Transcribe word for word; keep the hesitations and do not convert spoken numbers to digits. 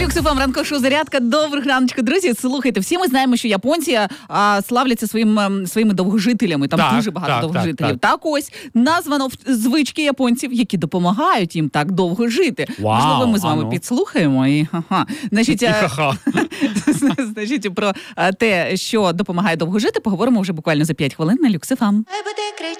Люксофам, ранкове шоу «Зарядка». Доброго раночку, друзі. Слухайте, всі ми знаємо, що японці а, славляться своїм, ем, своїми довгожителями. Там Так, дуже багато так, довгожителів. так, так. Так ось названо в- звички японців, які допомагають їм так довго жити. Вау, Можливо, ми з вами а ну. підслухаємо. І, ага. Значить, І е, ха-ха. значить, про е, те, що допомагає довго жити, поговоримо вже буквально за п'ять хвилин на Люксофам. Хай буде кричати.